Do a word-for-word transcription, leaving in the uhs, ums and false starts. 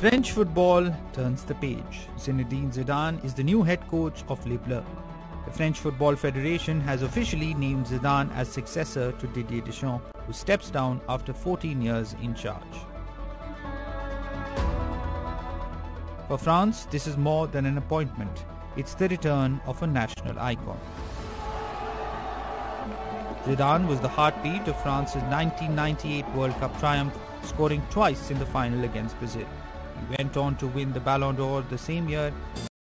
French football turns the page. Zinedine Zidane is the new head coach of Les Bleus. The French Football Federation has officially named Zidane as successor to Didier Deschamps, who steps down after fourteen years in charge. For France, this is more than an appointment. It's the return of a national icon. Zidane was the heartbeat of France's nineteen ninety-eight World Cup triumph, scoring twice in the final against Brazil. He went on to win the Ballon d'Or the same year